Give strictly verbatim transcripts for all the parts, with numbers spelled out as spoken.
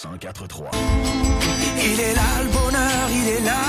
cent quatre trois. Il est là, le bonheur, il est là.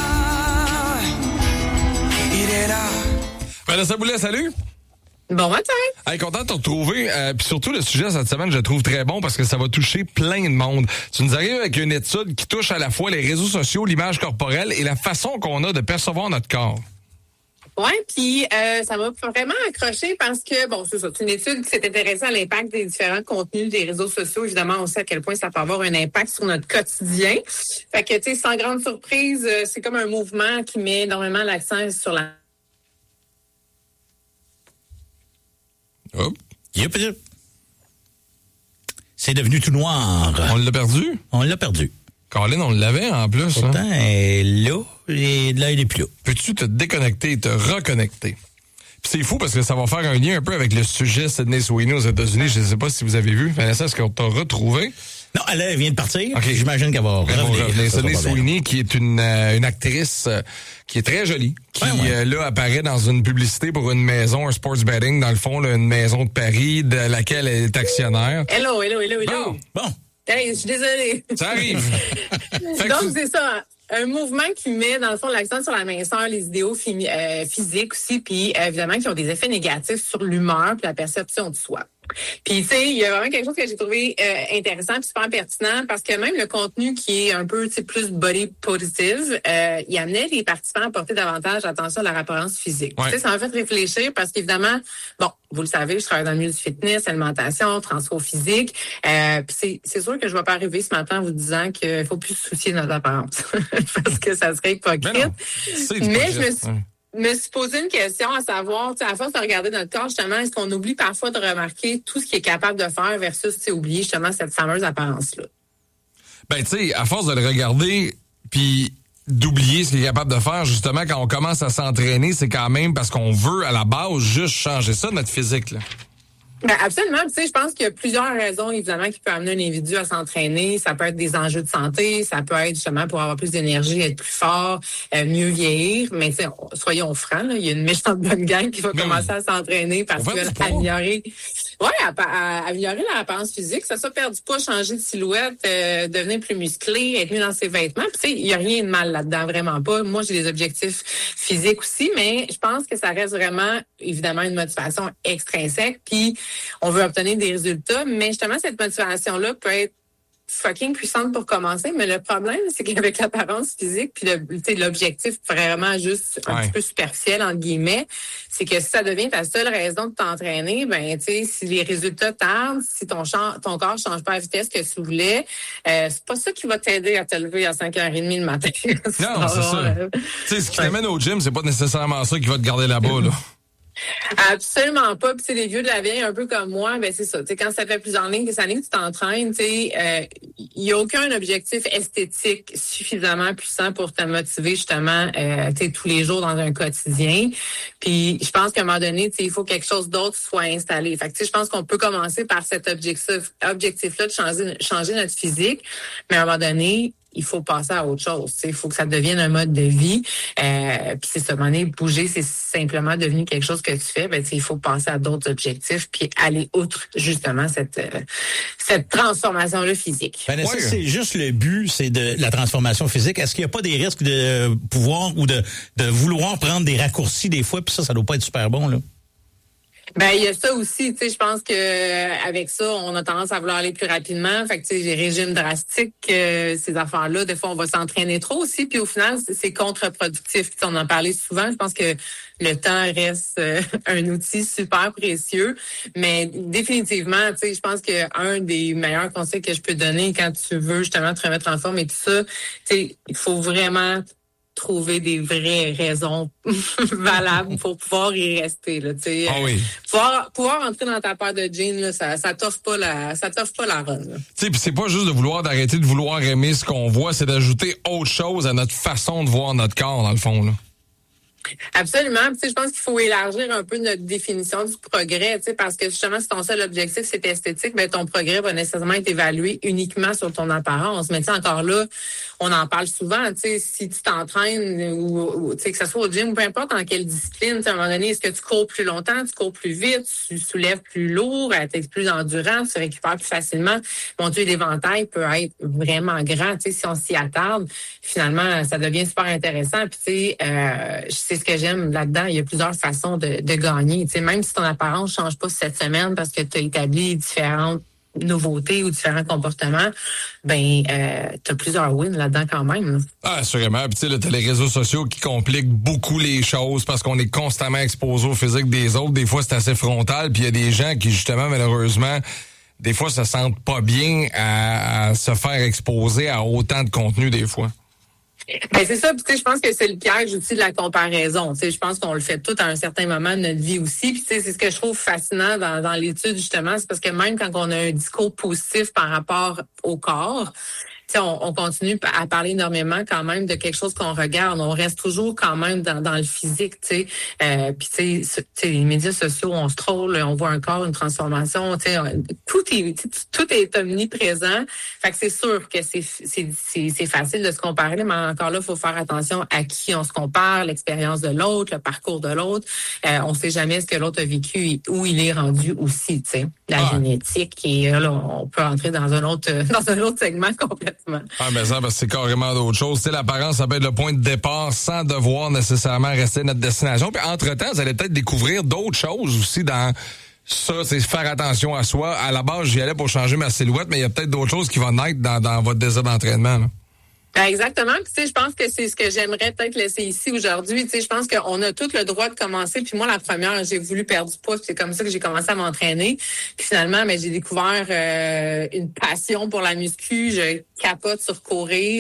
Il est là. Vanessa Boulet, salut. Bon matin. Hey, content de te retrouver. Euh, puis surtout, le sujet cette semaine, je le trouve très bon parce que ça va toucher plein de monde. Tu nous arrives avec une étude qui touche à la fois les réseaux sociaux, l'image corporelle et la façon qu'on a de percevoir notre corps. Oui, puis euh, ça m'a vraiment accroché parce que, bon, c'est ça, c'est une étude qui s'est intéressée à l'impact des différents contenus des réseaux sociaux. Évidemment, on sait à quel point ça peut avoir un impact sur notre quotidien. Fait que, tu sais, sans grande surprise, c'est comme un mouvement qui met énormément l'accent sur la... Oh. Yep, yep. C'est devenu tout noir. On l'a perdu? On l'a perdu. Colin, on l'avait en plus. Pourtant, hein? elle est là, et là, il est plus là. Peux-tu te déconnecter et te reconnecter? Puis c'est fou parce que ça va faire un lien un peu avec le sujet Sydney Sweeney aux États-Unis. Je ne sais pas si vous avez vu. Vanessa, est-ce qu'on t'a retrouvé? Non, elle vient de partir. Okay. J'imagine qu'elle va revenir. revenir. Sydney Sweeney, qui est une, euh, une actrice euh, qui est très jolie, qui, ouais, ouais. Euh, là, apparaît dans une publicité pour une maison, un sports betting, dans le fond, là, une maison de Paris, de laquelle elle est actionnaire. Hello, hello, hello, hello. Bon. bon. Hey, je suis désolée. Ça arrive. Donc, tu... c'est ça. Un mouvement qui met, dans le fond, l'accent sur la minceur, les idéaux fi- euh, physiques aussi, puis euh, évidemment qui ont des effets négatifs sur l'humeur puis la perception de soi. Puis, tu sais, il y a vraiment quelque chose que j'ai trouvé euh, intéressant puis super pertinent parce que même le contenu qui est un peu, tu sais, plus body positive, euh, il amenait les participants à porter davantage attention à leur apparence physique. Ouais. Tu sais, ça m'a fait réfléchir parce qu'évidemment, bon, vous le savez, je travaille dans le milieu du fitness, alimentation, transfert physique. Euh, puis c'est, c'est sûr que je ne vais pas arriver ce matin en vous disant qu'il faut plus se soucier de notre apparence parce que ça serait hypocrite. Mais, non, c'est Mais je me suis... Ouais. me suis posé une question à savoir, à force de regarder notre corps, justement, est-ce qu'on oublie parfois de remarquer tout ce qu'il est capable de faire versus oublier justement cette fameuse apparence-là? Ben, tu sais, à force de le regarder, puis d'oublier ce qu'il est capable de faire, justement, quand on commence à s'entraîner, c'est quand même parce qu'on veut, à la base, juste changer ça, notre physique, là. Ben absolument. Tu sais, je pense qu'il y a plusieurs raisons, évidemment, qui peuvent amener un individu à s'entraîner. Ça peut être des enjeux de santé, ça peut être justement pour avoir plus d'énergie, être plus fort, euh, mieux vieillir. Mais tu sais, soyons francs, là, il y a une méchante bonne gang qui va Mais commencer à s'entraîner parce qu'elle veut améliorer, ouais, à, à, à améliorer la apparence physique. Ça, ça perdre du poids, changer de silhouette, euh, devenir plus musclé, être mieux dans ses vêtements. Puis tu sais, il y a rien de mal là-dedans, vraiment pas. Moi, j'ai des objectifs physiques aussi, mais je pense que ça reste vraiment, évidemment, une motivation extrinsèque. Puis on veut obtenir des résultats, mais justement, cette motivation-là peut être fucking puissante pour commencer, mais le problème, c'est qu'avec l'apparence physique, puis le, l'objectif vraiment juste un ouais. petit peu superficiel, entre guillemets, c'est que si ça devient ta seule raison de t'entraîner, ben tu sais, si les résultats tardent, si ton, champ, ton corps change pas à la vitesse que tu voulais, euh, c'est pas ça qui va t'aider à te lever à cinq heures trente le matin. Non, c'est ça. Euh... Tu sais, ce qui ouais. t'amène au gym, c'est pas nécessairement ça qui va te garder là-bas, là. Absolument pas. Puis c'est les vieux de la vieille, un peu comme moi, ben c'est ça. Tu sais, quand ça fait plusieurs années, des années que tu t'entraînes, tu sais, il euh, y a aucun objectif esthétique suffisamment puissant pour te motiver justement, euh, tu sais, tous les jours dans un quotidien. Puis je pense qu'à un moment donné, tu sais, il faut quelque chose d'autre soit installé. Fait que tu sais, je pense qu'on peut commencer par cet objectif, objectif-là de changer, changer notre physique, mais à un moment donné, il faut passer à autre chose. Il faut que ça devienne un mode de vie. Euh, puis c'est ça, à un moment donné, bouger, c'est simplement devenu quelque chose que tu fais. Ben, il faut passer à d'autres objectifs puis aller outre, justement, cette euh, cette transformation-là physique. Vanessa, ouais. c'est juste le but, c'est de la transformation physique. Est-ce qu'il n'y a pas des risques de pouvoir ou de, de vouloir prendre des raccourcis des fois? Puis ça, ça doit pas être super bon, là. Ben il y a ça aussi, tu sais, je pense que avec ça, on a tendance à vouloir aller plus rapidement. Fait que tu sais, les régimes drastiques, euh, ces affaires-là, des fois on va s'entraîner trop aussi, puis au final c'est, c'est contre-productif. T'sais, on en parlait souvent. Je pense que le temps reste euh, un outil super précieux, mais définitivement, tu sais, je pense que un des meilleurs conseils que je peux donner quand tu veux justement te remettre en forme et tout ça, tu sais, il faut vraiment trouver des vraies raisons valables pour pouvoir y rester, là, tu sais. Ah oui. Pouvoir, pouvoir entrer dans ta paire de jeans, là, ça, ça t'offre pas la, ça t'offre pas la run, là. Tu sais, pis c'est pas juste de vouloir d'arrêter de vouloir aimer ce qu'on voit, c'est d'ajouter autre chose à notre façon de voir notre corps, dans le fond, là. Absolument. Tu sais, je pense qu'il faut élargir un peu notre définition du progrès, tu sais, parce que justement, si ton seul objectif c'est esthétique, ben ton progrès va nécessairement être évalué uniquement sur ton apparence. Mais tu sais, encore là, on en parle souvent. Tu sais, si tu t'entraînes ou, ou tu sais que ce soit au gym ou peu importe dans quelle discipline, tu sais, à un moment donné, est-ce que tu cours plus longtemps, tu cours plus vite, tu soulèves plus lourd, tu es plus endurant, tu récupères plus facilement. Mon Dieu, l'éventail peut être vraiment grand. Tu sais, si on s'y attarde, finalement, ça devient super intéressant. Puis tu sais, euh, c'est ce que j'aime là-dedans. Il y a plusieurs façons de, de gagner. Tu sais, même si ton apparence change pas cette semaine parce que tu as établi différentes nouveautés ou différents comportements, ben euh, tu as plusieurs wins là-dedans quand même. Là. Ah, assurément. Puis tu sais, là, t'as les réseaux sociaux qui compliquent beaucoup les choses parce qu'on est constamment exposé au physique des autres. Des fois, c'est assez frontal. Puis il y a des gens qui, justement, malheureusement, des fois, se sentent pas bien à, à se faire exposer à autant de contenu des fois. Ben c'est ça, puis tu sais, je pense que c'est le piège aussi de la comparaison. Tu sais, je pense qu'on le fait tout à un certain moment de notre vie aussi. Puis tu sais, c'est ce que je trouve fascinant dans, dans l'étude justement, c'est parce que même quand on a un discours positif par rapport au corps, tu sais, on, on continue à parler énormément quand même de quelque chose qu'on regarde. On reste toujours quand même dans, dans le physique, tu sais. Euh, puis tu sais, les médias sociaux, on se troll, on voit un corps, une transformation, tu sais, tout est tout est omniprésent. Fait que c'est sûr que c'est c'est c'est, c'est facile de se comparer, mais encore là, il faut faire attention à qui on se compare, l'expérience de l'autre, le parcours de l'autre. Euh, on sait jamais ce que l'autre a vécu et où il est rendu aussi, tu sais. La ah. génétique, et là, on peut entrer dans un autre dans un autre segment complètement. Ah, mais ça, parce que c'est carrément d'autres choses. Tu sais, l'apparence, ça peut être le point de départ sans devoir nécessairement rester notre destination. Puis, entre-temps, vous allez peut-être découvrir d'autres choses aussi dans ça. C'est faire attention à soi. À la base, j'y allais pour changer ma silhouette, mais il y a peut-être d'autres choses qui vont naître dans, dans votre désir d'entraînement, là. Ben exactement. Puis, tu sais, je pense que c'est ce que j'aimerais peut-être laisser ici aujourd'hui. Tu sais, je pense qu'on a tout le droit de commencer. Puis moi, la première, j'ai voulu perdre du poids. C'est comme ça que j'ai commencé à m'entraîner. Puis finalement, ben, j'ai découvert euh, une passion pour la muscu. Je capote sur courir.